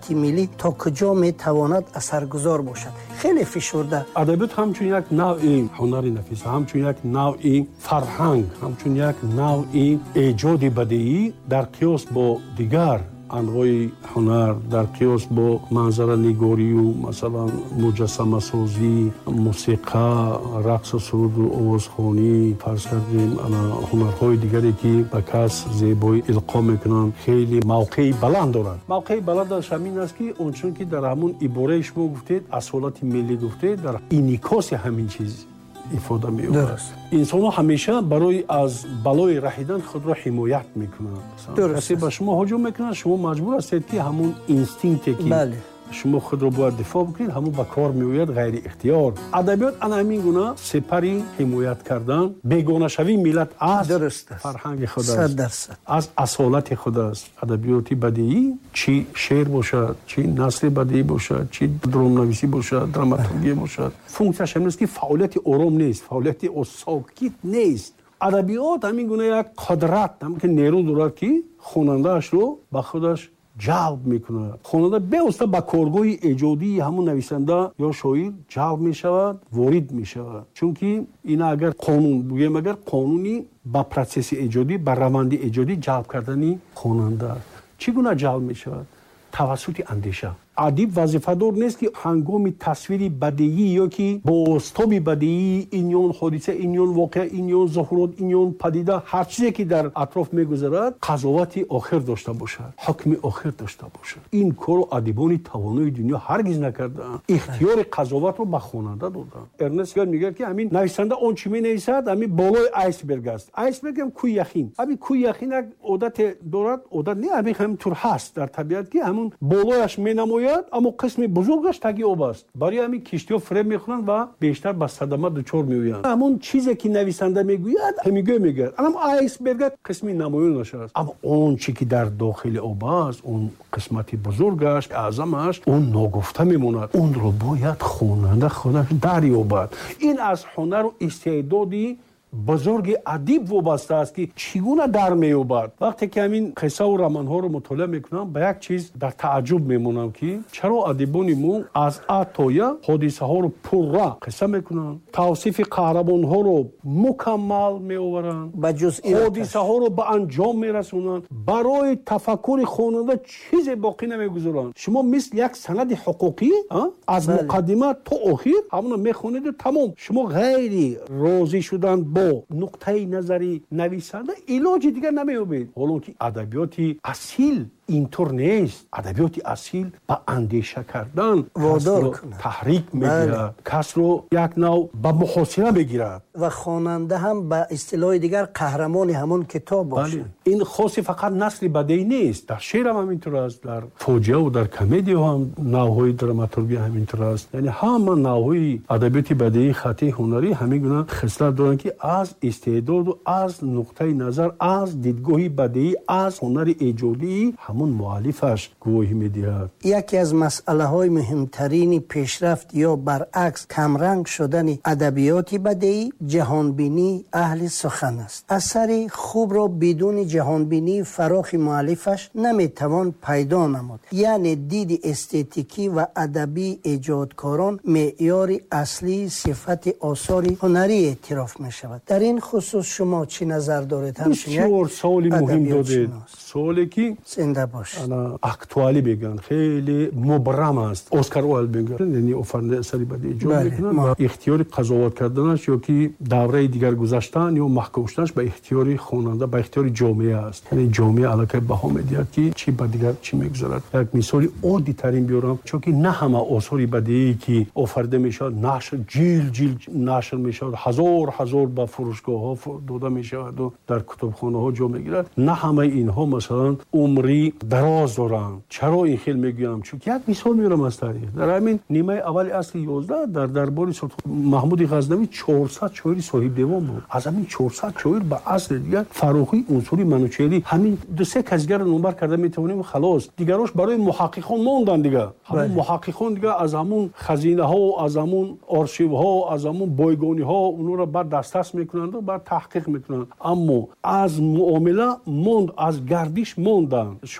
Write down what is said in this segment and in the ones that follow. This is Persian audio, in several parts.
ҳолати миллӣ то куҷо метавонад асаргузор бошад. хеле фишурда адабиёт ҳамчун як навъи ҳунари нафис, ҳамчун як навъи фарҳанг, ҳамчун як навъи эҷоди бадеӣ дар қиёс бо дигар анвои ҳунар, дар қиёс бо манзаранигорию масалан муҷассамасозӣ, мусиқа, рақсу суруду овозхонӣ, фарз кардем ҳунарҳои дигаре ки ба кас зебоӣ илқо мекунанд, хеле мавқеи баланд дорад. мавқеи баландаш ҳамин аст ки ончун ки дар ҳамун ибораи шумо гуфтед, асолати миллӣ гуфтед, дар инъикоси ҳамин чиз ифода меёбад. инсонҳо ҳамеша барои аз балои раҳидан худро ҳимоят мекунанд. касе ба шумо ҳуҷум мекунад, шумо маҷбур ҳастед ки ҳамун инстинкте ки шумо худро бояд дифоъ бикунед, ҳамун ба кор меояд ғайри ихтиёр. адабиёт ана ҳамин гуна сепари ҳимоят кардан, бегонашавии миллат аз фарҳанги худ аст, аз асолати худ аст. адабиёти бадеӣ чӣ шеър бошад, чӣ насри бадеӣ бошад, чӣ ромнависӣ бошад, драматургия бошад, функсияш ҳамин аст ки фаъолияти ором нест, фаъолияти сокит нест. адабиёт ҳамин гуна як қудрат, ҳамин ки нерӯ дорад ки хонандаашро ба худаш ҷалб мекунад. хонанда бевоста ба коргоҳи эҷодии ҳамун нависанда ё шоир ҷалб мешавад, ворид мешавад. чунки ина агар қонун бугем, агар қонуни ба процесси эҷодӣ, ба раванди эҷодӣ ҷалб кардани хонанда чӣ гуна ҷалб мешавад? тавассути андеша. адиб вазифадор нест ки ҳангоми тасвири бадеӣ ё ки бо остоби бадеӣ ин ён ҳодиса, ин ён воқеа, ин ён зуҳурот, ин ён падида, ҳар чизе ки дар атроф мегузарад қазовати охир дошта бошад, ҳукми охир дошта бошад. ин корро адибони тавонои дунё ҳаргиз накардаанд. ихтиёри қазоватро ба хонанда доданд. эрнест гер мегӯяд ки ҳамин нависанда он чӣ менависад, ҳамин болои айсберг аст. айсберг ҳам кӯи яхин. ҳамин кӯи яхин як одате дорад, одат не ҳамин тур ҳаст дар табиат ки ҳамун болояш менамояд, аммо қисми бузургаш таги об аст. барои ҳамин киштиҳо фиреб мехӯранд ва бештар ба садама дучор меоянд. ҳамун чизе ки нависанда мегӯяд ҳамигӯ мегӯяд. анам айсберга қисми намоёнаш аст. аммо он чӣ ки дар дохили об аст, он қисмати бузургаш, аъзамаш, он ногуфта мемонад. онро бояд хонанда худаш дарёбад. ин аз ҳунару истеъдоди бузурги адиб вобаста аст ки чӣ гуна дар меёбад. вақте ки ҳамин қиссаву романҳоро мутолиа мекунам, ба як чиз дар тааҷҷуб мемонам ки чаро адибони мо аз а то я ҳодисаҳоро пурра қисса мекунанд, тавсифи қаҳрамонҳоро мукаммал меоваранд, ҳодисаҳоро ба анҷом мерасонанд, барои тафаккури хонанда чизе боқӣ намегузоранд. шумо мисли як санади ҳуқуқӣ аз муқаддима то охир ҳамона мехонеду тамом. шумо ғайри розӣ шудан бо нуқтаи назари нависанда илоҷи дигар намеёбед. ҳолонки адабиёти асил интур нест. адабиёти асил ба андеша кардан водор таҳрик мегирад, касро як нав ба муҳосира мегирад ва хонанда ҳам ба истилоҳи дигар қаҳрамони ҳамон китоб бошад. ин хоси фақат насри бадеӣ нест. дар шеърам ҳаминтур аст, дар фоҷиаву дар комедия ҳам навъҳои драматургия ҳаминтур аст. яъне ҳама навъҳои адабиёти бадеӣ, хаттии ҳунарӣ ҳамин гуна хислат доранд ки аз истеъдоду аз нуқтаи назар, аз дидгоҳи бадеӣ, аз ҳунари эҷодии ҳамун муаллифаш гувоҳӣ медиҳад. яке аз масъалаҳои муҳимтарини пешрафт ё баръакс камранг шудани адабиёти бадеӣ ҷаҳонбинии аҳли сухан аст. асари хубро бидуни ҷаҳонбинии фарохи муаллифаш наметавон пайдо намуд. яъне диди эстетикӣ ва адабии эҷодкорон меъёри аслии сифати осори ҳунарӣ эътироф мешавад. дар ин хусус шумо чӣ назар доред? бисёр соли муҳим додед. суоле ки зинда бош актуалӣ мегӯянд, хеле мубрам аст. оскар уайлд мегӯяд, яъне офариндаи асари бадеӣ эҷод мекунад ва ихтиёри қазоват карданаш ё ки давраи дигар гузаштан ё маҳкум шуданаш ба ихтиёри хонанда, ба ихтиёри ҷомеа аст. яъне ҷомеа аллакай баҳо медиҳад ки чӣ ба дигар чӣ мегузарад. як мисоли оддитарин биёрам, чунки на ҳама осори бадеӣ ки офарида мешавад нашр ҷил нашр мешавад, ҳазор ба фурӯшгоҳҳо дода мешаваду дар кутубхонаҳо ҷо мегирад. на ҳамаи инҳо масалан умри дароз доранд. чаро ин хел мегӯям? чунки як мисол меорам аз таърих. дар ҳамин нимаи аввали асри 11 дар дарбори маҳмуди ғазнавӣ 400 шоири соҳибдевон буд. аз ҳамин 400 шоир ба асри дигар фарохӣ унсури манучелӣ ҳамин ду-се касгаро номбар карда метавонем халос. дигарош барои муҳаққиқон монданд дигар. ҳамон муҳаққиқон дигар аз ҳамун хазинаҳо, аз ҳамун аршивҳо, аз ҳамун бойгониҳо унро бар дастас мекунанду бар таҳқиқ мекунанд. аммо аз муомила монд, аз гардиш монданд.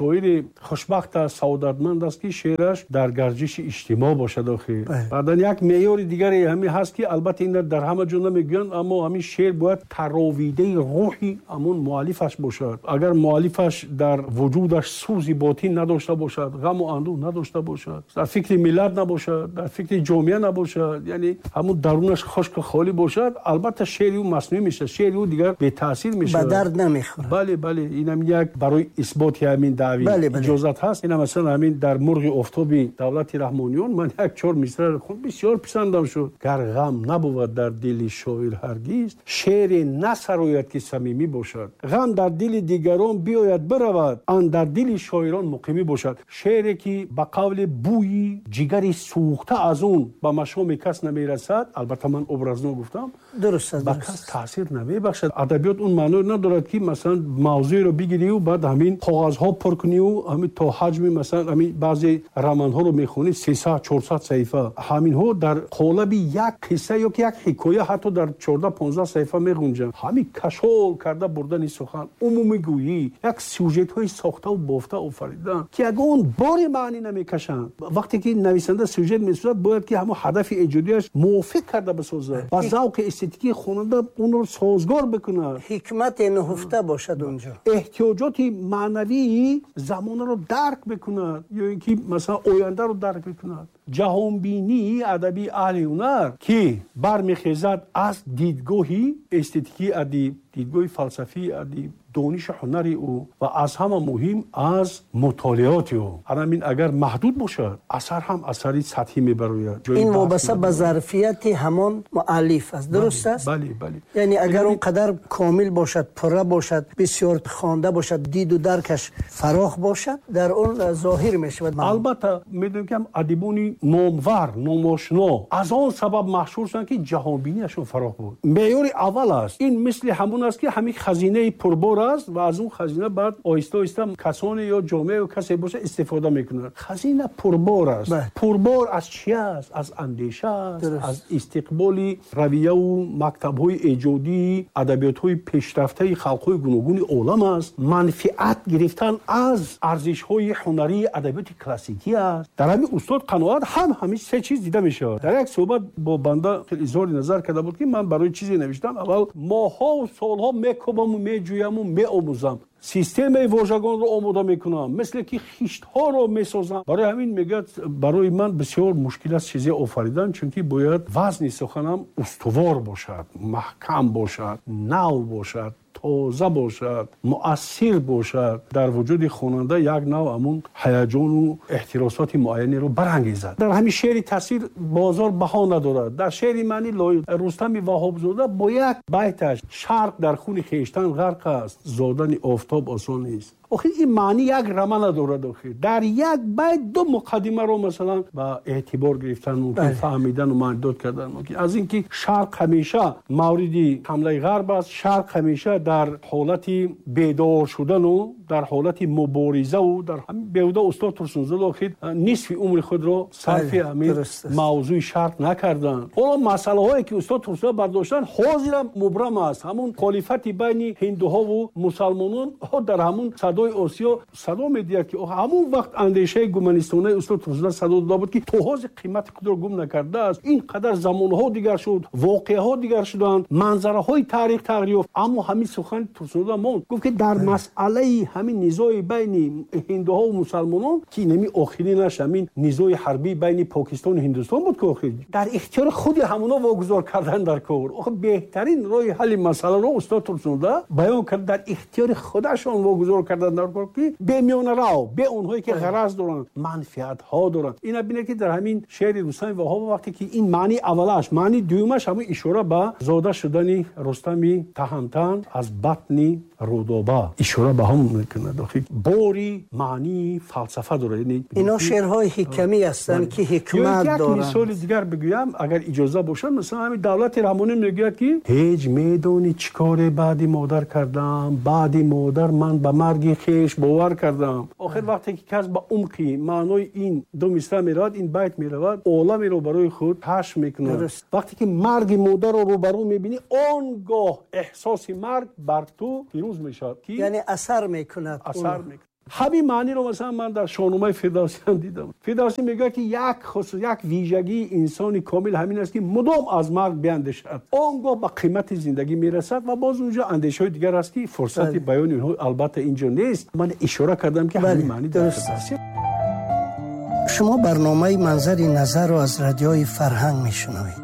شاعر خوشبخت سعادتمند است که شعرش در گردش اجتماع باشد. آخه بعدا یک معیار دیگری همین هست که البته این در همه جا نمیگن، اما همین شعر باید تراویده روحی همون مؤلفش باشد. اگر مؤلفش در وجودش سوزی باطن نداشته باشد، غم و اندوه نداشته باشد، در فکر ملت نباشد، در فکر جامعه نباشد، یعنی همون درونش خشک خالی باشد، البته شعر او مصنوعی میشه، شعر او دیگر بی تاثیر میشه، به درد نمیخوره. بله اینم یک برای اثبات همین دعوی اجازت هست. اینا مثلا همین در مرغ آفتابی دولت رحمانیون من یک 4 مصرع خود بسیار پسندم شد. گر غم نبود در دل شاعر هرگز، شعر نسراید که صمیمی باشد. غم در دل دیگران بیاید برود، آن در دل شاعران مقیمی باشد. شعری که به قول بوی جگر سوخته از اون به مشام کس نمیرسد، البته من ابرزنو گفتم، درسته، به کس تاثیر نمیبخشد. ادبیات اون معنی ندارد که مثلا موضوع رو بگیری و بعد همین کاغذها پر کنی و همین تا حجم مثلا همین بعضی رمان‌ها رو میخونی 300 400 صفحه، همین ها در قالب یک قصه یا یک حکایه حتی در 14 15 صفحه میگنجند. همین کشول کرده بردن سخن، عمومی گویی، یک سوژت های ساخته و بافته آفریدن که اگه اون بار معنی نمیکشند، وقتی که نویسنده سوژت میسازد باید که همون هدف ایجادیش موافق کرده بسازه، با ذوق استتیکی خواننده اون رو سازگار بکنه، حکمت نهفته باشد اونجا، احتیاجات معنوی زمان رو درک بکند یا اینکه مثلا آینده رو درک بکند. جهانبینی ادبی اهل هنر که برمیخیزد از دیدگاهی استتیکی ادب، دیدگاه فلسفی ادب، دانش هنری او و از همه مهم از مطالعات او. همین اگر محدود باشد اثر هم اثری سطحی میبراید. این وابسته به ظرفیت همان مؤلف است، درست است؟ بله. یعنی اگر اون قدر کامل باشد، پره باشد، بسیار خوانده باشد، دید و درکش فراخ باشد، در اون ظاهر میشود. البته میدونم که ادیبان نامور ناماشنا از آن سبب مشهور شدند که جهانبینیشون فراخ بود. معیار اول است. این مثل همون است که همین خزینه پربار است و از اون خزینه بعد آهسته آهسته کسانی یا جامعه و کسی باشه استفاده میکنند. خزینه پربار است. پربار از چی است؟ از اندیشه است، از استقبال رویه و مکتب‌های ایجادی ادبیات‌های پیشرفته خلق‌های گوناگون عالم است. منفعت گرفتن از ارزش‌های هنری ادبیات کلاسیکی است. در همین استاد قناعت همین سه چیز دیده میشه. در یک صحبت با بنده خیلی اظهار نظر کرده بود که من برای چیزی نوشتم، اول ماها و سالها میکوبم و میجویم و میآموزم، سیستم واژگان رو آماده میکنم، مثل که خیشت ها رو میسازم. برای همین میگه برای من بسیار مشکل است چیزی آفریدن، چون که باید وزن سخنم استوار باشد، محکم باشد، نو باشد، تازه باشد، مؤثر باشد، در وجود خواننده یک نوع همون هیجان و احتراسات معینی رو برانگیزد. در همین شعر تاثیر بازار بها ندارد. در شعر معنی رستم وهابزاده با یک بیتش شرق در خون خویشتن غرق است، زادن آفتاب آسان نیست. آخه این معنی یک رمه ندارد. آخه در یک بیت دو مقدمه رو مثلا با اعتبار گرفتن ممکن، فهمیدن و معنی کردن ممکن. از اینکه شرق همیشه موردی حمله غرب است، شرق همیشه در حالت بیدار شدن و در حالت مبارزه و در همین بیهوده استاد ترسونزاده آخر نصف عمر خود را صرف همین موضوع شرق نکردن. حالا مسئله هایی که استاد ترسونزاده برداشتن حاضر مبرم است. همون مخالفت بین هندوها و مسلمانان در همون صدای آسیا صدا میدید که همون وقت اندیشه گومنیستانه استاد ترسونزاده صدا داده بود که توهاز قیمت خود را گم نکرده است. این قدر زمانها دیگر شد، واقعه ها دیگر شدند، منظره های تاریخ تغییر یافت، اما همین سخن ترسونزاده ماند. گفت که در مسئله همین نزاع بین هندوها و مسلمانان که نمی آخرینش همین نزاع حربی بین پاکستان و هندوستان بود که آخر در اختیار خود همونا واگذار کردن در کار. آخه بهترین راه حل مسئله رو استاد ترسونزاده بیان کرد، در اختیار خودشان واگذار کردن در کار که به میان رو به اونهایی که غرض دارن، منفعت ها دارن. اینا ببینید که در همین شعر رستم وهاب وقتی که این معنی اولش، معنی دومش همون اشاره به زاده شدن رستم تهمتن از بطن رودابه اشاره به هم میکنه. داخل باری معنی فلسفه داره. یعنی اینا شعرهای حکمی هستند که حکمت دارن. یک مثال دیگر بگویم اگر اجازه باشه، مثلا همین دولت رحمانی میگه که هیچ میدونی چیکار بعد مادر کردم، بعد مادر من به مرگ خیش باور کردم. آخر وقتی که کس با عمقی معنای این دو مصرع میراد، این بیت میرود، عالمی رو برای خود کشف میکنه. وقتی که مرگ مادر رو روبرو میبینی، آنگاه احساس مرگ بر تو پیروز میشد. یعنی اثر میکند. ҳамин маъниро масалан ман дар шоҳномаи фирдавсӣ ҳам дидам. фирдавсӣ мегӯяд ки як вижагии инсони комил ҳамин аст ки мудом аз марг биандешад, он гоҳ ба қимати зиндагӣ мерасад ва боз унҷо андешаҳои дигар аст ки фурсати баёни онҳо албатта инҷо нест. ман ишора кардам ки ҳамин маъни дарст. шумо барномаи манзари назарро аз радиои Фарҳанг мешунавед.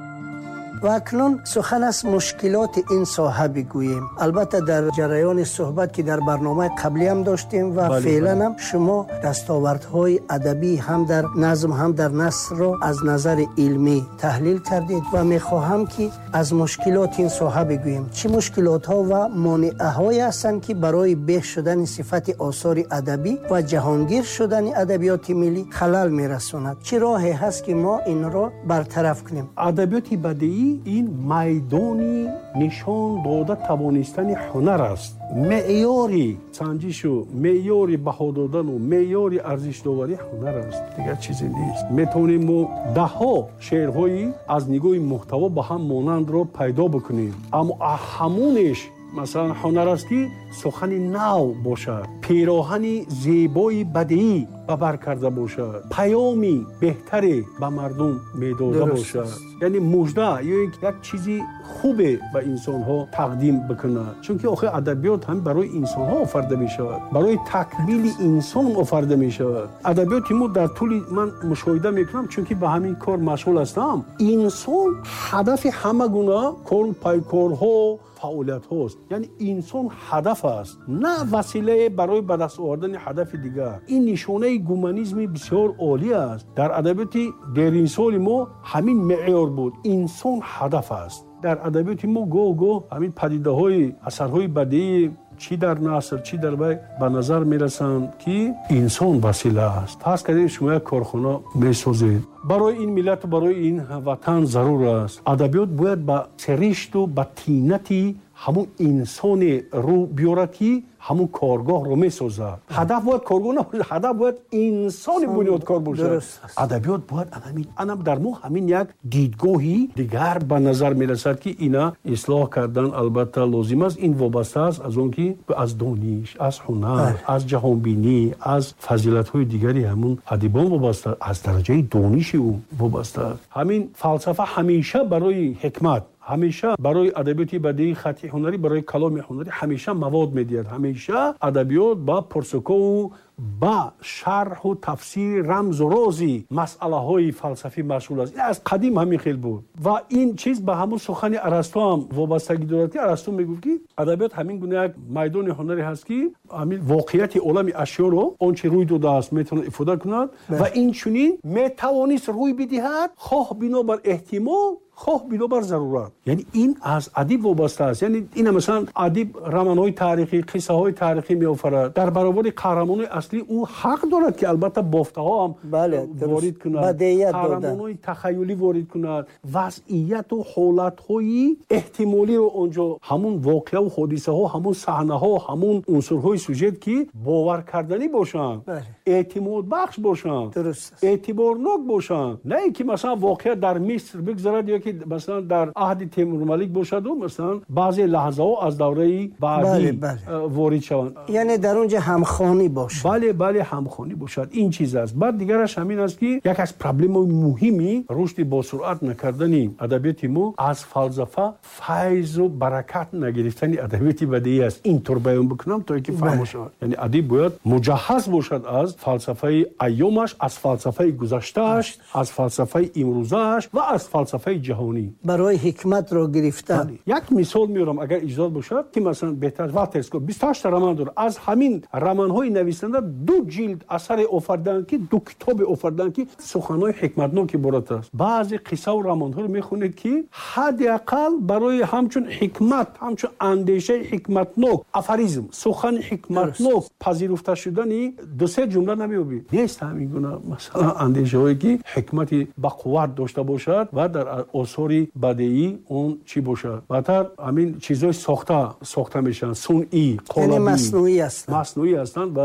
ва акнун сухан аз мушкилоти ин соҳа бигӯем. албатта дар ҷараёни суҳбат ки дар барномаи қаблӣ ҳам доштем ва феълан ҳам шумо дастовардҳои адабӣ ҳам дар назм ҳам дар насрро аз назари илмӣ таҳлил кардед ва мехоҳам ки аз мушкилоти ин соҳа бигӯем. чӣ мушкилотҳо ва монеаҳое ҳастанд ки барои беҳ шудани сифати осори адабӣ ва ҷаҳонгир шудани адабиёти миллӣ халал мерасонад? чӣ роҳе ҳаст ки мо инро бартараф кунем? адабиёти бадиӣ ин майдони нишон дода тавонистани ҳунар аст. меъёри санҷишу, меъёри баҳо додану меъёри арзишдоварӣ ҳунар аст, дигар чизе нест. метавонем мо даҳҳо шеърҳои аз нигоҳи муҳтаво ба ҳам монандро пайдо бикунем, аммо ҳамунеш масалан ҳунар аст ки сухани нав бошад, пироҳани зебои бадиӣ ба бар карда бошад, паёми беҳтаре ба мардум медода бошад, яъне мужда ё як чизи хубе ба инсонҳо тақдим бикунад. чунки охир адабиёт ҳам барои инсонҳо офарда мешавад, барои такмили инсон офарда мешавад. адабиёти мо дар тӯли ман мушоҳида мекунам, чунки ба ҳамин кор машғул ҳастам, инсон ҳадафи ҳама гуна кору пайкорҳо фаъолиятҳост. яъне инсон ҳадаф аст, на василае барои ба даст овардани ҳадафи дигар. ин нишонаи гуманизми бисёр олӣ аст. дар адабиёти деринсоли мо ҳамин меъёр буд, инсон ҳадаф аст. дар адабиёти мо гоҳ-гоҳ ҳамин падидаҳои асарҳои бадиӣ чӣ дар наср чӣ дар вай ба назар мерасанд ки инсон васила аст. фарз кардем шумо як корхона месозед, барои ин миллату барои ин ватан зарур аст. адабиёт бояд ба серишту ба тинати ҳамун инсоне рӯ биёрад ки ҳамун коргоҳро месозад. ҳадаф бояд коргоҳ набошад, ҳадаф бояд инсони бунёдкор бошад. адабиёт бояд анам дар мо ҳамин як дидгоҳи дигар ба назар мерасад ки ина ислоҳ кардан албатта лозим аст. ин вобаста аст аз он ки аз дониш, аз ҳунар, аз ҷаҳонбинӣ, аз фазилатҳои дигари ҳамун адибон вобаста, аз дараҷаи дониши ӯ вобаста аст. ҳамин фалсафа ҳамеша барои ҳикмат, ҳамеша барои адабиёти бадиӣ, хати ҳунарӣ, барои каломи ҳунарӣ ҳамеша мавод медиҳад. ҳамеша адабиёт ба пурсукову ба шарҳу тафсири рамзу рози масъалаҳои фалсафӣ машғул аст. аз қадим ҳамин хел буд ва ин чиз ба ҳамун сухани Арасту ҳам вобастагӣ дорад ки Арасту мегуфт ки адабиёт ҳамин гуна як майдони ҳунаре ҳаст ки ҳамин воқеияти олами ашёро он чи рӯй додааст метавонад ифода кунад ва инчунин метавонист рӯй бидиҳад хоҳ бинобар эҳтимол хоҳ бинобар зарурат. яъне ин аз адиб вобаста аст. яъне ина масалан адиб романҳои таърихӣ, қиссаҳои таърихӣ меофарад. дар баробари қаҳрамонои аслӣ ӯ ҳақ дорад ки албатта бофтаҳо ҳам ворид кунад, қаҳрамонои тахайюлӣ ворид кунад, вазъияту ҳолатҳои эҳтимолиро онҷо ҳамун воқеаву ҳодисаҳо, ҳамун саҳнаҳо, ҳамун унсурҳои сюжет ки боваркарданӣ бошанд, эътимодбахш бошанд, эътиборнок бошанд. не ин ки масалан воқеа дар миср бигзарад ё ки масалан дар аҳди Темурмалик бошаду масалан баъзе лаҳзаҳо аз давраи баъдӣ ворид шаванд. яъне дар онҷа ҳамхонӣ бошад. бале ҳамхонӣ бошад. ин чиз аст. баъд дигараш ҳамин аст ки як аз проблемаи муҳими рушди босуръат накардани адабиёти мо аз фалсафа файзу баракат нагирифтани адабиёти бадиӣ аст. интур баён бикунам то ки фаҳмо шавад. яъне адиб бояд муҷаҳҳаз бошад аз фалсафаи айёмаш, аз фалсафаи гузаштааш, аз фалсафаи имрӯзааш ва аз фалсафаи ҷаҳонӣ барои ҳикматро гирифтан. як мисол меорам агар иҷозат бошад ки масалан беҳтар Валтер Скотт 28 роман дорад. аз ҳамин романҳои нависанда 2 ҷилд асаре офарданд ки 2 китобе офарданд ки суханҳои ҳикматнок иборат аст. баъзе қиссаву романҳоро мехонед ки ҳадди ақал барои ҳамчун ҳикмат, ҳамчун андешаи ҳикматнок, афоризм, сухани ҳикматнок пазируфта шудани 2-3 ҷумла намеёбӣ. нест ҳамин гуна масалан андешаҳое ки ҳикмати бақувват дошта бошад ва дар осори бадиӣ он чӣ бошад. баъдтар ҳамин чизҳои сохта мешаванд, сунъӣ, қолабӣ, маснуӣ ҳастанд ва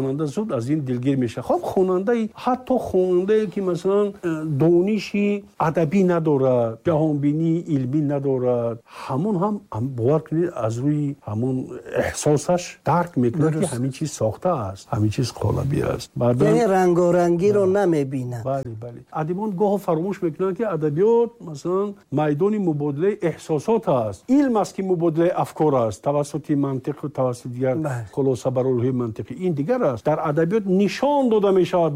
хонанда зуд аз ин дилгир мешавад. хоб хонандаи ҳатто хонандае ки масалан дониши адабӣ надорад, ҷаҳонбинии илмӣ надорад, ҳамон ҳам бовар кунед аз рӯи ҳамон эҳсосаш дарк мекунад ки ҳамин чиз сохта аст, ҳамин чиз қолабӣ аст. яъне рангорангиро намебинад. бале адибон гоҳо фаромӯш мекунанд ки адабиёт масалан майдони мубодилаи эҳсосот аст. илм аст ки мубодилаи афкор аст тавассути мантиқу тавассути дигар хулосабарорҳои мантиқӣ. ин дигар аст. дар адабиёт нишон дода мешавад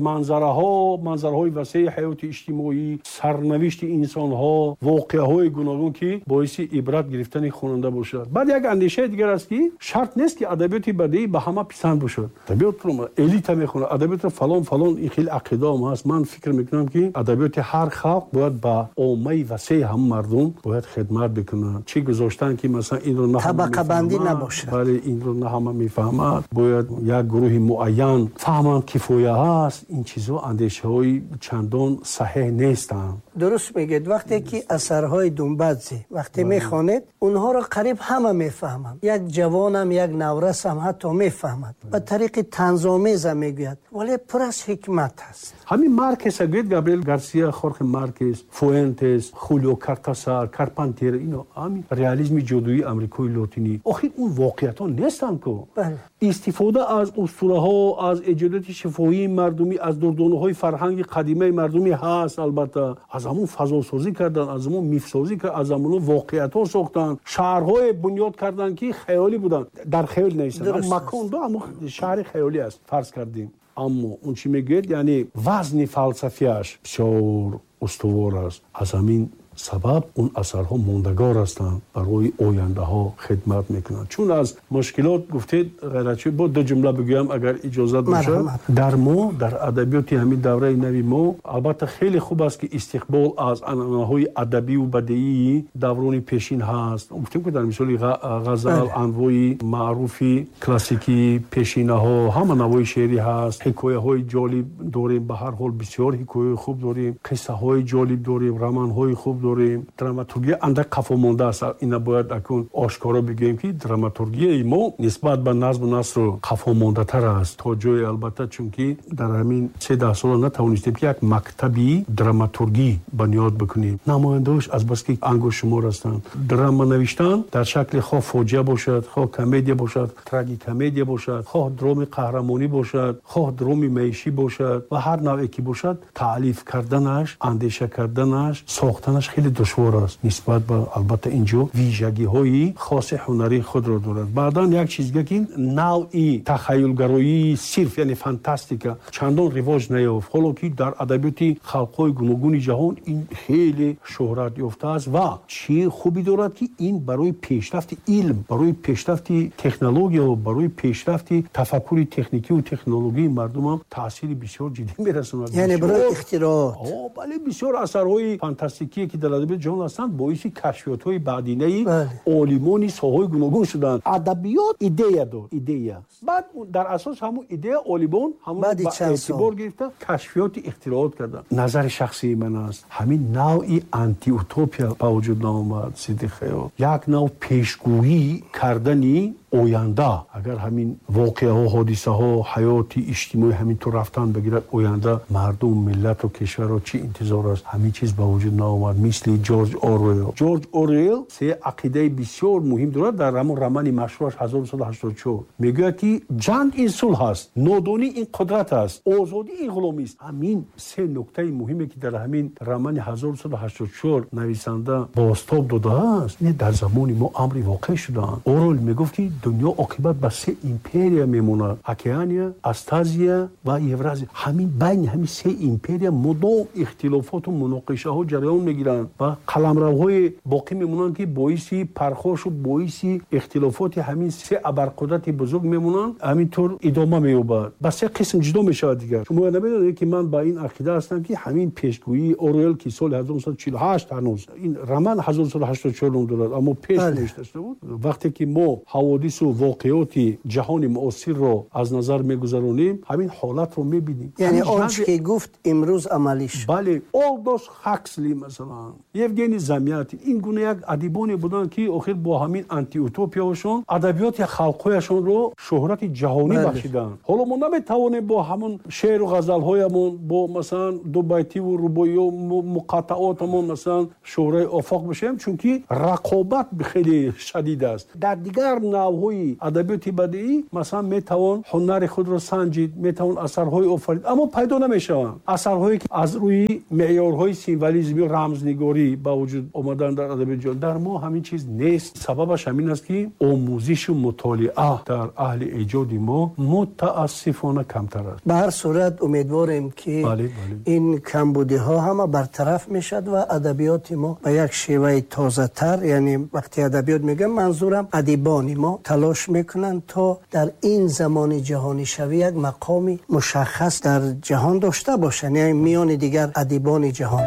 манзараҳои васеи ҳаёти иҷтимоӣ, сарнавишти инсонҳо, воқеаҳои гуногун ки боиси ибрат гирифтани хонанда бошад. баъд як андешаи дигар аст ки шарт нест ки адабиёти бадеӣ ба ҳама писанд бошад. адабиётро элита мехонад, адабиётро фалон ин хел ақидаам ҳаст. ман фикр мекунам ки адабиёти ҳар халқ бояд ба оммаи васеи ҳама мардум бояд хидмат бикунад. чӣ гузоштан ки масалан инро на табақабандӣ набошад. бале инро на ҳама мефаҳмад, бояд як гурӯҳи муайян фаҳманд кифоя аст. ин чизҳо андешаҳои чандон саҳеҳ нестанд. дуруст мегӯед. вақте ки асарҳои Думбадзе вақте мехонед, онҳоро қариб ҳама мефаҳманд. як ҷавонам, як наврасам ҳатто мефаҳмад. ба тариқи танзомеза мегӯяд, вале пур аз ҳикмат аст. ҳамин Маркеса гӯед, Габриэл Гарсия Хорхе Маркес, Фуэнтес, Хулио Картасар, Карпантер, ино ҳамин реализми ҷодуии Амрикои Лотинӣ. охир он воқеиятҳо нестанд ку. истифода аз устураҳо, аз эҷодиёти шифоҳии мардумӣ, аз дурдонаҳои фарҳанги қадимаи мардумӣ ҳаст. албатта аз ҳамон фазосозӣ карданд, аз ҳамон мифсозӣ карданд, аз ҳамон воқеиятҳо сохтанд, шаҳрҳое бунёд карданд ки хаёлӣ буданд, дар хаёл нестанд. макон до ҳамон шаҳри хаёлӣ аст фарз кардем. аммо он чӣ мегӯяд, яъне вазни фалсафияш бисёр устувор аст. аз ҳамин сабаб он асарҳо мондагор ҳастанд, барои ояндаҳо хидмат мекунанд. чун аз мушкилот гуфтед ғайратшӯ, бо ду ҷумла бигӯям агар иҷозат бошад. дар мо, дар адабиёти ҳамин давраи нави мо, албатта хеле хуб аст ки истиқбол аз анъанаҳои адабию бадеии даврони пешин ҳаст. гуфтем ки дар мисоли ғазал, анвои маъруфи классикии пешинаҳо, ҳама навои шеърӣ ҳаст. ҳикояҳои ҷолиб дорем, ба ҳар ҳол бисёр ҳикояҳои хуб дорем, қиссаҳои ҷолиб дорем, романҳои хуб дорем. драматургия андак қафо монда аст. ина бояд акун ошкоро бигӯем ки драматургияи мо нисбат ба назму насру қафо мондатар аст. то ҷое албатта, чунки дар ҳамин 3-10 сола натавонистем ки як мактаби драматургӣ бунёд бикунем. намояндаҳош азбаски ангошумор ҳастанд. драма навиштан дар шакли хоҳ фоҷиа бошад, хоҳ комедия бошад, трагикомедия бошад, хоҳ дроми қаҳрамонӣ бошад, хоҳ дроми маишӣ бошад ва ҳар навъе ки бошад, таълиф карданаш, андеша карданаш, сохтанаш хеле душвор аст. нисбат ба албатта инҷо вижагиҳои хоси ҳунарии худро дорад. баъдан як чиз ки навъи тахаюлгароии сирф, яъне фантастика чандон ривоҷ наёфт, ҳоло ки дар адабиёти халқҳои гуногуни ҷаҳон ин хеле шӯҳрат ёфтааст ва чӣ хубӣ дорад ки ин барои пешрафти илм, барои пешрафти технологияҳо, барои пешрафти тафаккури техникию технологии мардумам таъсири бисёр ҷиддӣ мерасонад. яъне барои ихтироот. бале бисёр асарҳои фантастикие ки дар адабиёти ҷаҳон ҳастанд боиси кашфиётҳои баъдинаи олимони соҳаҳои гуногун шуданд. адабиёт идея дод, идея. баъд дар асос ҳамон идея олимон ҳамон ба эътибор гирифта кашфиёти ихтироот карданд. назари шахсии ман аст, ҳамин навъи антиутопия ба вуҷуд наомад. сидди хаёл як нав пешгӯӣ кардани оянда. агар ҳамин воқеаҳо, ҳодисаҳо, ҳаёти иҷтимоӣ ҳамин то рафтан бигирад, оянда мардум, миллату кишварро чӣ интизор аст? ҳамин чиз ба вуҷуд наомад. мисли ҷорҷ орвел се ақидаи бисёр муҳим дорад. дар ҳамон романи машҳураш 1984 мегӯяд ки ҷанг ин сулҳ аст, нодонӣ ин қудрат аст, озодӣ ин ғуломист. ҳамин се нуктаи муҳиме ки дар ҳамин романи 1984 нависанда бостоб додааст, не дар замони мо амри воқеъ шудаанд. орвел мегуфт ки дунё оқибат ба 3 империя мемонад: океания, астазия ва евразия. ҳамин байни ҳамин 3 империя мудом ихтилофоту муноқишаҳо ҷараён мегиранд ва қаламравҳое боқӣ мемонанд ки боиси пархошу боиси ихтилофоти ҳамин 3 абарқудрати бузург мемонанд. ҳамин тур идома меёбад, ба 3 қисм ҷудо мешавад. дигар шумо намедонед ки ман ба ин ақида ҳастам ки ҳамин пешгӯии орвел ки соли 1948 ҳанӯз ин роман 1984 ном дорад, аммо пеш навишта шуда буд. вақте ки мо ҳаводис حوادث و واقعات جهان معاصر رو از نظر میگذرونیم، همین حالت رو میبینیم. یعنی آنچه که گفت امروز عملی شد. بله، آلدوس هاکسلی مثلا، یوگنی زمیاتی، این گونه یک ادیبانی بودن که آخر با همین آنتی اوتوپیاشون ادبیات خلقیشون رو شهرت جهانی بخشیدن. حالا ما نمیتوانیم با همون شعر و غزل‌هایمون، با مثلا دو بیتی و رباعی و مقاطعاتمون مثلا شهره افاق بشیم، چون که رقابت خیلی شدید است. در دیگر نوع‌های ادبیات بدیعی مثلا میتوان هنر خود رو سنجید، میتوان اثرهای آفرید، اما پیدا نمیشوند. اثرهایی که از روی معیارهای سیمبولیسم و رمزنگاری با وجود آمدن در ادبیات جهان، در ما همین چیز نیست. سببش همین است که آموزش و مطالعه در اهل ایجاد ما متاسفانه کمتر است. به هر صورت امیدواریم که این کمبودی ها همه برطرف میشد و ادبیات ما به یک شیوه تازه تر، یعنی وقتی ادبیات میگم منظورم ادیبان ما تلاش میکنن تا در این زمان جهانی شوی یک مقامی مشخص در جهان داشته باشن، یعنی میان دیگر ادیبان جهان.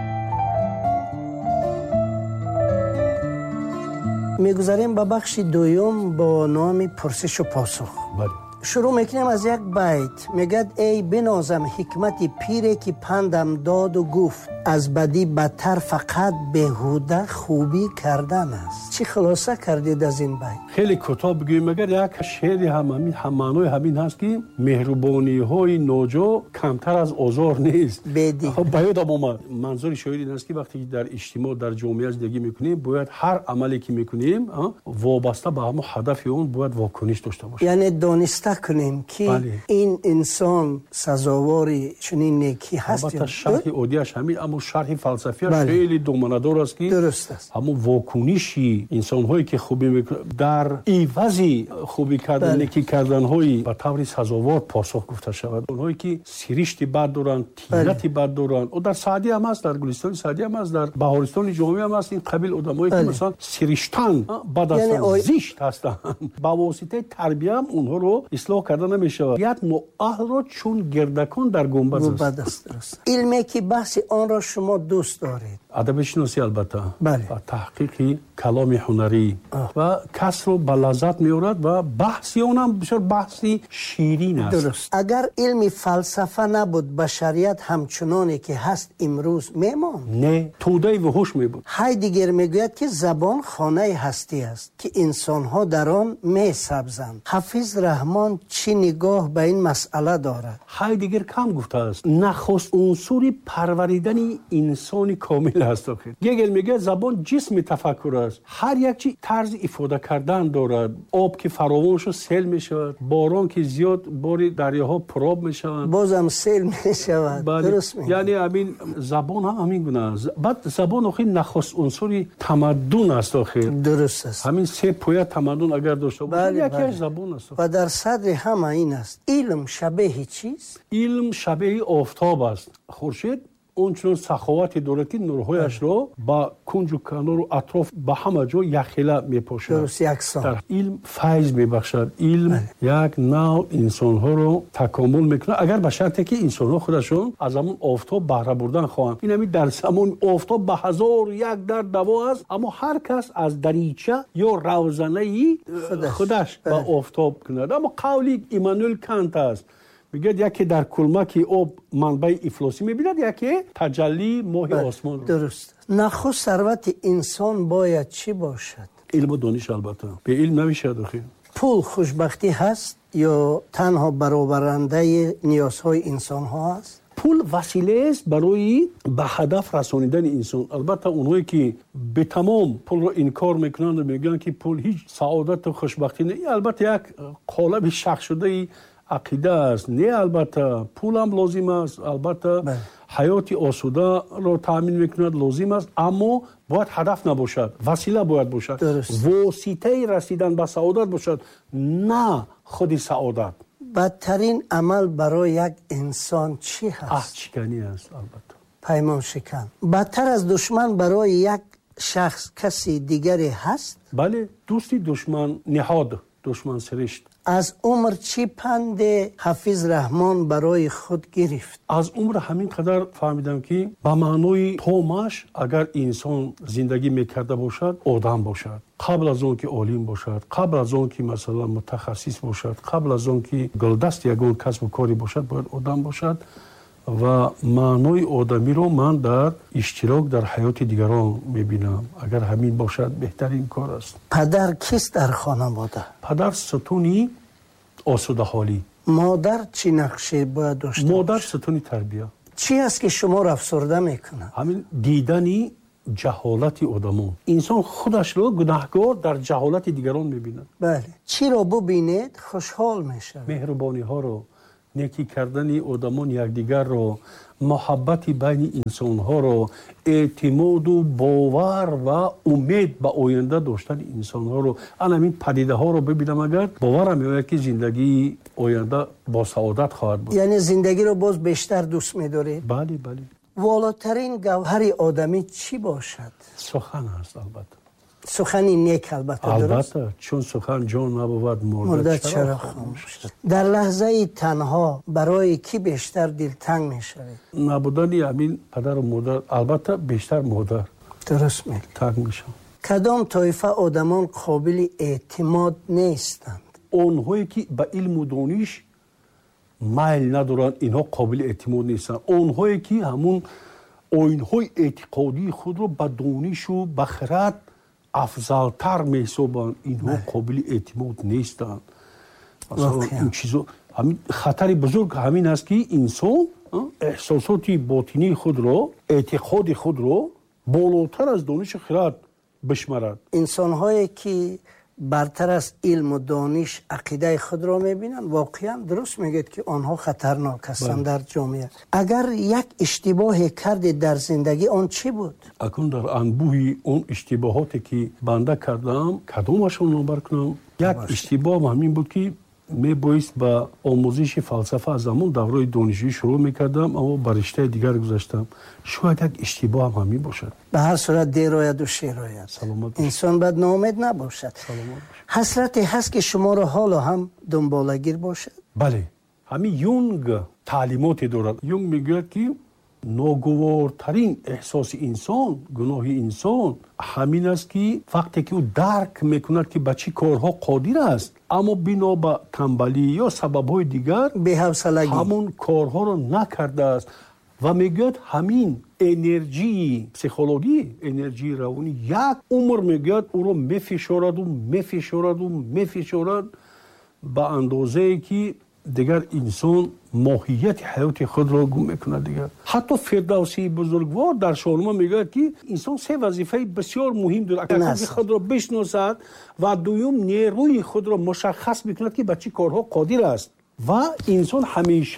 میگذاریم به بخش دوم با نام پرسش و پاسخ. شروع میکنیم از یک بیت. میگد ای بنازم حکمت پیره که پندم داد و گفت، از بدی بدتر فقط بهوده خوبی کردن است. چی خلاصه کردید از این بیت؟ خیلی کوتاه بگیم، مگر یک شعر هم معنای همین هست که مهربانی های نوجا کمتر از آزار نیست. بدی باید ما منظور شاعر این است که وقتی در اجتماع در جامعه زندگی میکنیم، باید هر عملی که میکنیم وابسته به همون هدف اون باید واکنش داشته باشه. یعنی دانسته کنیم که این انسان سزاواری چنین نیکی هست. البته شرح عادیش همین، اما شرح فلسفی خیلی دومانه‌دار است که درست است. همون واکنشی انسان هایی که خوبی میکنه در عوضی خوبی کردن نیکی کردن هایی به طور سزاوار پاسخ گفته شود. اونهایی که سرشت بد دارن، طینت بد دارن، و در سعدی هم هست، در گلستان سعدی هم هست، در بهارستان جامعه هم هست این قبیل آدمایی که مثلا سرشتن بد هستن، زشت هستن، با واسطه تربیت هم اونها رو اصلاح کردن نمیشه. یک نوع اهل رو چون گردکان در گنبد است. درست. علمی که بحث آن را شما دوست دارید، ادب شناسی البته، و تحقیق کلام هنری و کس رو به لذت می‌آورد و بحثی اونم بسیار بحثی شیرین است. درست. اگر علم فلسفه نبود، بشریت همچنانی که هست امروز میماند؟ نه، توده و هوش میبود. هایدگر میگوید که زبان خانه هستی است که انسان‌ها در آن می‌سبزند. حافظ رحمان چی نگاه به این مسئله دارد؟ هایدگر کم گفته است نخست عنصر پروریدن انسان کامل است. گگل میگه زبان جسم تفکر است. هر یک چیز طرز ifade کردن دارد. آب که فراوان شد سیل میشود، باران که زیاد باری دریاها پرآب میشوند، بازم سیل میشود. درست میگه. یعنی همین زبان هم همین گونه است. بعد زبان آخر نخست عنصر تمدن است. آخر درست است. همین سه پایه تمدن اگر داشته باشه یکی زبان است. و در صدر همه این است. علم شبیه چیست؟ علم شبیه آفتاب است. خورشید اونچنان سخاوتی دارد که نورهایش رو با کنج و کنار و اطراف به همه جا یخیله میپاشد. درست یکسان. در علم فیض میبخشد. علم یک نوع انسانها رو تکامل میکنه، اگر به شرطی که انسانها خودشون از همون آفتاب بهره بردن خواهند. این همین در زمان آفتاب به 1001 در دوا است، اما هر کس از دریچه یا روزنه خودش به آفتاب کند. اما قولی ایمانوئل کانت است، میگه یکی در کلمک آب منبع افلاسی میبیند، یکی تجلی ماه آسمان. درست. نخست ثروت انسان باید چی باشد؟ علم و دانش. البته به علم نمیشه داخل. پول خوشبختی هست یا تنها برآورنده نیازهای انسان ها است؟ پول وسیله است برای به هدف رسانیدن انسان. البته اونهایی که به تمام پول رو انکار میکنند و میگن که پول هیچ سعادت و خوشبختی نه، البته یک قالب شخص شده عقیده است. نه، البته پول هم لازم است، البته حیات آسوده رو تامین میکند لازم است، اما باید هدف نباشد، وسیله باید باشد. درست. واسطه رسیدن به سعادت باشد، نه خود سعادت. بدترین عمل برای یک انسان چی هست؟ عهد شکنی است. البته پیمان شکن. بدتر از دشمن برای یک شخص کسی دیگری هست؟ بله، دوستی دشمن نهاد، دشمن سرشت. از عمر چی پند حافظ رحمان برای خود گرفت؟ از عمر همین قدر فهمیدم که با معنای تومش اگر انسان زندگی میکرده باشد آدم باشد، قبل از اون که عالم باشد، قبل از اون که مثلا متخصص باشد، قبل از اون که گلدست یگان کسب و کاری باشد، باید آدم باشد و معنای آدمی رو من در اشتراک در حیات دیگران میبینم. اگر همین باشد بهترین کار است. پدر کیست در خانواده؟ پدر ستونی آسوده حالی. مادر چی نقشه باید داشته؟ مادر ستونی تربیه. چی است که شما را افسرده میکنه؟ همین دیدنی جهالت آدمان. انسان خودش رو گناهکار در جهالت دیگران میبینه. بله. چی رو ببینید خوشحال میشه؟ مهربانی ها رو، نیکی کردن آدمان یکدیگر رو، محبت بین انسان ها رو، اعتماد و باور و امید به آینده داشتن انسان ها رو، همین پدیده ها رو ببینم اگر باورم میاد که زندگی آینده با سعادت خواهد بود. یعنی زندگی رو باز بیشتر دوست می‌دارید؟ بله بله. والاترین گوهر آدمی چی باشد؟ سخن است البته. سخنی نیک البته درست؟ البته چون سخن جان نبود مرده چرا خاموش. در لحظه تنها برای کی بیشتر دلتنگ میشوید؟ نبودن همین پدر و مادر، البته بیشتر مادر. درست میگی. تنگ میشم. کدام طایفه آدمان قابل اعتماد نیستند؟ اونهایی که به علم و دانش میل ندارند اینها قابل اعتماد نیستند. اونهایی که همون آیین‌های اعتقادی خود رو به دانش و به خرد افضلتر می‌حسابند، اینها قابل اعتماد نیستند. مثلا این چیزا همین خطر بزرگ همین است که انسان احساسات باطنی خود رو، اعتقاد خود رو بالاتر از دانش خرد بشمارد. انسان‌هایی که برتر از علم و دانش عقیده خود را می‌بینند واقعا درست میگید که آنها خطرناک هستند در جامعه. اگر یک اشتباهی کرده در زندگی آن چی بود؟ اکنون در انبوه اون اشتباهاتی که بنده کردم کدامشون نمبر کنم؟ یک اشتباه همین بود که میبایست با آموزش فلسفه از همون دوره دانشجویی شروع میکردم اما بر رشته دیگر گذاشتم. شاید یک اشتباه هم همین باشد. به هر صورت دیر آید و شیر آید. انسان باید ناامید نباشد. حسرتی هست که شما را حالا هم دنبالگیر باشد؟ بله. همین یونگ تعلیماتی دارد. یونگ میگوید که ناگوارترین احساس انسان، گناه انسان همین است که وقتی که او درک میکند که به چه کارها قادر است اما بنا به تنبلی یا سبب‌های دیگر بی‌حوصلگی همون کارها رو نکرده است و میگوید همین انرژی پسیکولوژی، انرژی روانی یک عمر میگوید او رو میفشارد و میفشارد و میفشارد به اندازه‌ای که دیگر انسان ماهیت حیات خود را گم میکنه. دیگر حتی فردوسی بزرگوار در شاهنامه میگه که انسان سه وظیفه بسیار مهم دارد: که خود را بشناسد و دوم نیروی خود را مشخص میکند که به چه کارها قادر است و انسان همیشه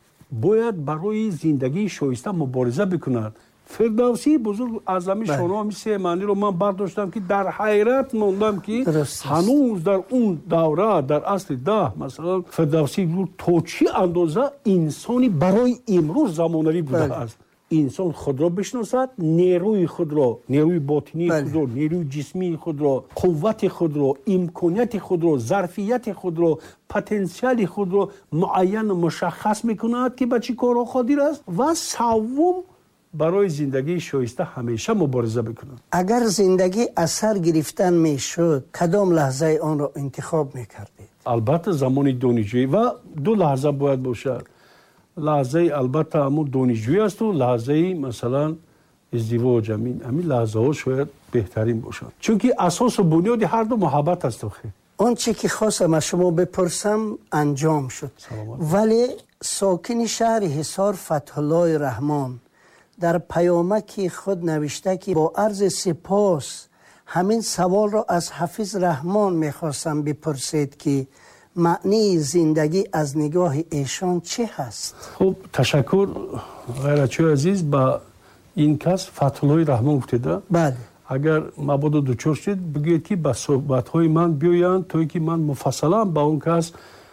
باید برای زندگی شایسته مبارزه بکند. فردوسی بزرگ از همین شاهنامه سه معنی رو من برداشتم که در حیرت موندم که هنوز در اون دوره در عصر ده مثلا فردوسی بود تا چی اندازه انسانی برای امروز زمانوی بوده است. انسان خود را بشناسد، نیروی خود را، نیروی باطنی خود را، نیروی جسمی خود را، قوت خود را، امکانیت خود را، ظرفیت خود را، پتانسیل خود را معین مشخص میکند که به چه کارها قادر است و سوم برای زندگی شایسته همیشه مبارزه بکنند. اگر زندگی اثر گرفتن میشد کدام لحظه آن را انتخاب میکردید؟ البته زمان دانشجویی و دو لحظه باید باشد. لحظه البته همون دانشجویی است و لحظه مثلا ازدواج. همین لحظه ها شاید بهترین باشد چون که اساس و بنیاد هر دو محبت است. اون چی که خواستم از شما بپرسم انجام شد. ولی ساکن شهر حصار فتح الله رحمان در پیامک خود نوشته که با عرض سپاس همین سوال را از حافظ رحمان میخواستم بپرسید که معنی زندگی از نگاه ایشان چه هست؟ خب تشکر غیرت‌جوی عزیز. با این کس فتح الله رحمان گفتیده. بله. اگر مبادا دچار شد بگوید که به صحبت‌های من بیایند تا که من مفصلا با اون کس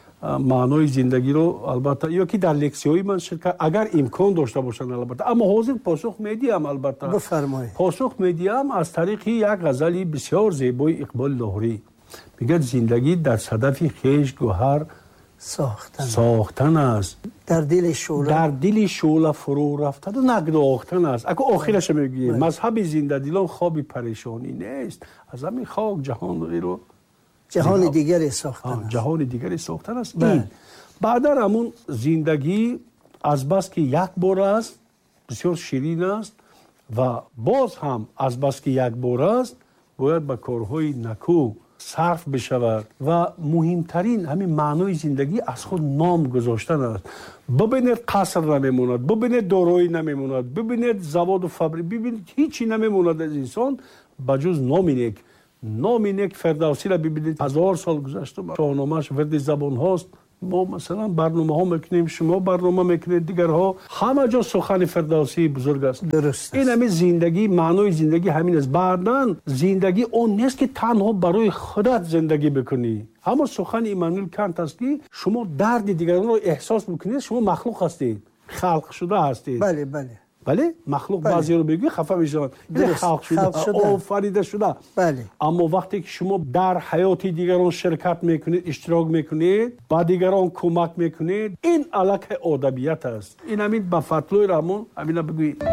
معنای زندگی رو البته یا که در لکسی‌های من شرکت اگر امکان داشته باشن البته اما حاضر پاسخ میدیم. البته بفرمایید. پاسخ میدیم از طریق یک غزل بسیار زیبای اقبال لاهوری. میگه زندگی در صدف خیش گوهر ساختن است، در دل شعله فرو رفتن و نگداختن است. اگه آخرش میگی مذهب زنده دلان خواب پریشانی نیست، از همین خاک جهان دیگری ساختن است. این بعد همون زندگی از بس که یک بار است بسیار شیرین است و باز هم از بس که یک بار است باید به کارهای نکو صرف بشود و مهمترین همین معنای زندگی از خود نام گذاشتن است. ببینید قصر نمیموند، ببینید دارایی نمیموند، ببینید زواد و فابریک، ببینید هیچی نمیموند از انسان بجز نام نیک فردوسی را ببینید 1000 سال گذشته شاهنامه‌اش ورد زبان هاست. ما مثلا برنامه ها میکنیم، شما برنامه میکنید، دیگرها همه جا سخن فردوسی بزرگ است. درست. این همین زندگی، معنای زندگی همین است. بعدن زندگی اون نیست که تنها برای خودت زندگی بکنی. همون سخن ایمانوئل کانت است که شما درد دیگران رو احساس بکنید، شما مخلوق هستید، خلق شده هستید. بله مخلوق بعضی رو بگی خفه میشن، خلق شده آفریده شده. بله. اما وقتی که شما در حیات دیگران شرکت میکنید، اشتراک میکنید، با دیگران کمک میکنید، این علک ادبیات است. این همین با فتلوی رامون همینا بگویید.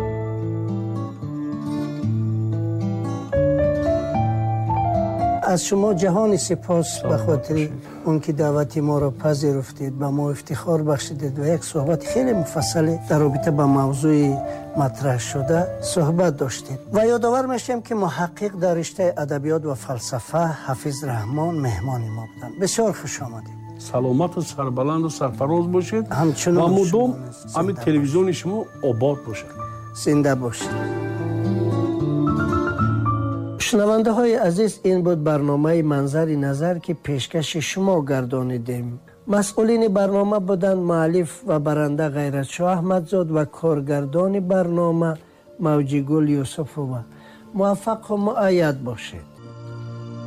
از شما جهانی سپاس به خاطر اون که دعوت ما را پذیرفتید، به ما افتخار بخشیدید و یک صحبت خیلی مفصل در رابطه با موضوع مطرح شده صحبت داشتید. و یادآور میشیم که محقق در رشته ادبیات و فلسفه حافظ رحمان مهمان ما بودند. بسیار خوش آمدید. سلامت و سربلند و سرفراز باشید و مدام همین تلویزیون شما آباد باشد. زنده باشید. شنونده های عزیز، این بود برنامه منظر نظر که پیشکش شما گردانیدیم. مسئولین برنامه بودند مؤلف و برنده غیرتشاه احمدزاد و کارگردان برنامه موجی گل یوسفووا. موفق و مؤید باشید.